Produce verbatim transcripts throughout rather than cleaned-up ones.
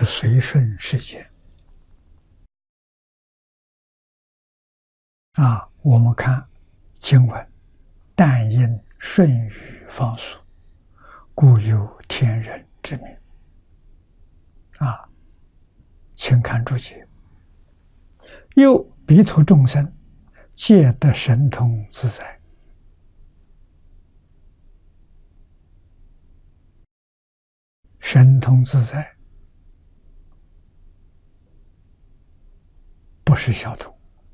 随顺世界啊。我们看经文，但因顺语方俗，故有天人之名啊。请看注解，又彼土众生皆得神通自在。神通自在不是小通，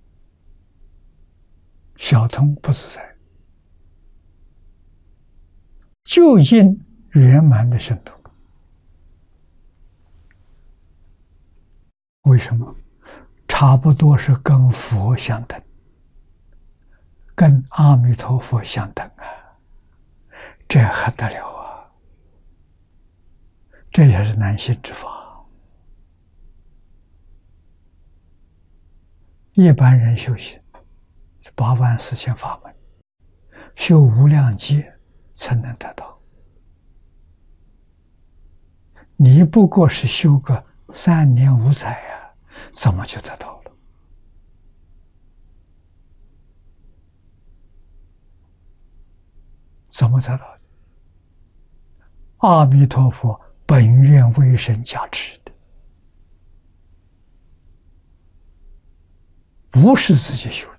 小通不自在，就因圆满的神通。为什么？差不多是跟佛相等，跟阿弥陀佛相等啊，这还得了啊！这也是难信之法。一般人修行八万四千法门，修无量劫才能得到。你不过是修个三年五载啊，怎么就得到了？怎么得到的？阿弥陀佛本愿威神加持的，不是自己修